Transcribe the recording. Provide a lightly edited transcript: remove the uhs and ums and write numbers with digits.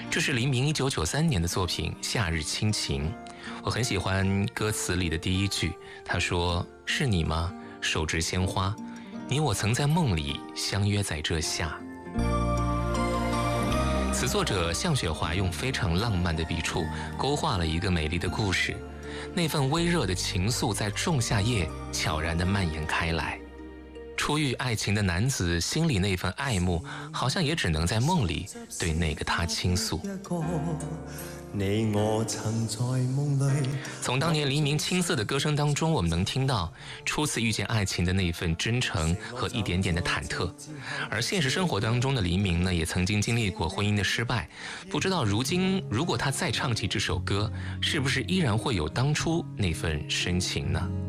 这是黎明1993年的作品《夏日亲情》，我很喜欢歌词里的第一句，他说：“是你吗？手执鲜花，你我曾在梦里相约在这夏。”词作者向雪怀用非常浪漫的笔触，勾画了一个美丽的故事。那份微热的情愫在仲夏夜悄然地蔓延开来。初遇爱情的男子心里那份爱慕，好像也只能在梦里对那个他倾诉。从当年黎明青涩的歌声当中，我们能听到初次遇见爱情的那份真诚和一点点的忐忑。而现实生活当中的黎明呢，也曾经经历过婚姻的失败，不知道如今如果他再唱起这首歌，是不是依然会有当初那份深情呢？